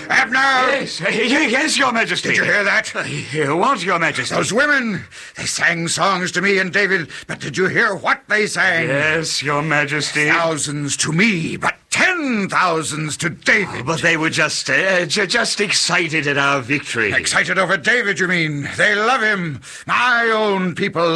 Abner! Yes, Your Majesty. Did you hear that? What, Your Majesty? Those women, they sang songs to me and David, but did you hear what they sang? Yes, Your Majesty. Thousands to me, but 10,000s to David. Oh, but they were just excited at our victory. Excited over David, you mean? They love him. My own people